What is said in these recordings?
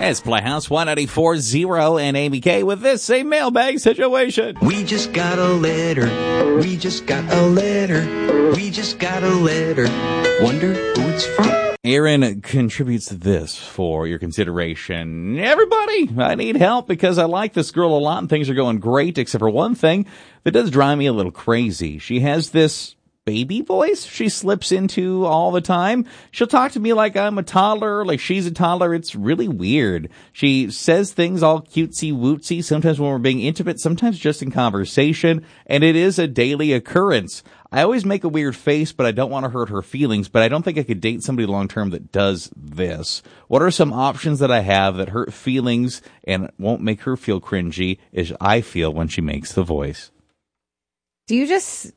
It's Playhouse 194.0 and Amy K with this same mailbag situation. We just got a letter. We just got a letter. We just got a letter. Wonder who it's from. Aaron contributes this for your consideration. Everybody, I need help because I like this girl a lot and things are going great, except for one thing that does drive me a little crazy. She has this baby voice she slips into all the time. She'll talk to me like I'm a toddler, like she's a toddler. It's really weird. She says things all cutesy wootsy, sometimes when we're being intimate, sometimes just in conversation, and it is a daily occurrence. I always make a weird face, but I don't want to hurt her feelings, but I don't think I could date somebody long term that does this. What are some options that I have that hurt feelings and won't make her feel cringy as I feel when she makes the voice? Do you just,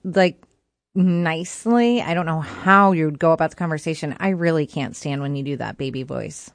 nicely, I don't know how you would go about the conversation. I really can't stand when you do that baby voice.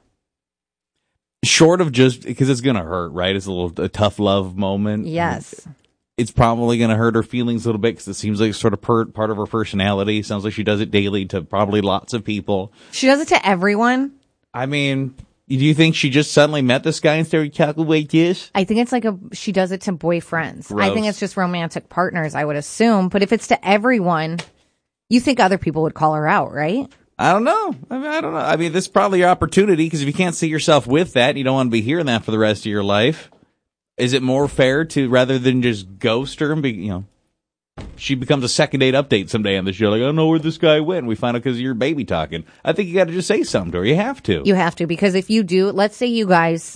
Short of just, because it's going to hurt, right? It's a tough love moment. Yes. It's probably going to hurt her feelings a little bit because it seems like it's sort of part of her personality. Sounds like she does it daily to probably lots of people. She does it to everyone. I mean, do you think she just suddenly met this guy and started talking like this? I think it's she does it to boyfriends. Gross. I think it's just romantic partners, I would assume. But if it's to everyone, you think other people would call her out, right? I don't know. I don't know. I mean, this is probably your opportunity because if you can't see yourself with that, you don't want to be hearing that for the rest of your life. Is it more fair to, rather than just ghost her and be, she becomes a second date update someday on the show, like, I don't know where this guy went. We find out because of your baby talking. I think you got to just say something to her. You have to. You have to, because if you do, let's say you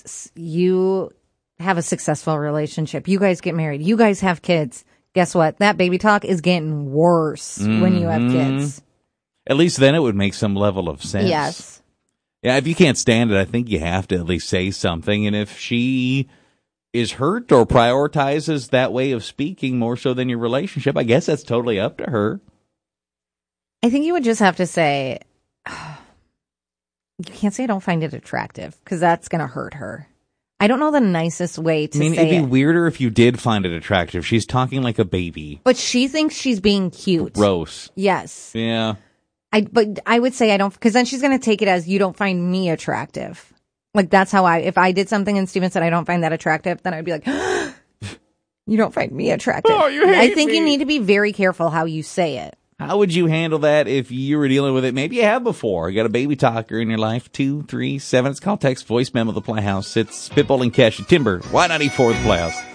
have a successful relationship. You guys get married. You guys have kids. Guess what? That baby talk is getting worse when you have kids. At least then it would make some level of sense. Yes. Yeah, if you can't stand it, I think you have to at least say something. And if she is hurt or prioritizes that way of speaking more so than your relationship, I guess that's totally up to her. I think you would just have to say, you can't say I don't find it attractive, because that's going to hurt her. I don't know the nicest way to say it. It'd be weirder if you did find it attractive. She's talking like a baby. But she thinks she's being cute. Gross. Yes. Yeah. But I would say I don't, because then she's going to take it as you don't find me attractive. Like, that's how if I did something and Steven said I don't find that attractive, then I'd be like, you don't find me attractive. Oh, you hate I think me. you need to be very careful how you say it. How would you handle that if you were dealing with it? Maybe you have before. You got a baby talker in your life. 237. It's called text voice memo the Playhouse. It's Pitbull and Cash and Timber. Y94 the Playhouse.